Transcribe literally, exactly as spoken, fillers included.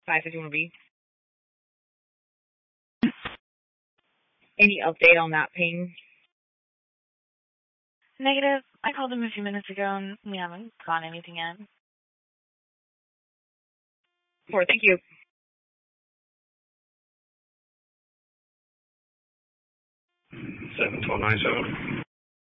five fifty-one B. Any update on that ping? Negative. I called him a few minutes ago and we haven't got anything yet. Four, thank you. seven twelve nine seven.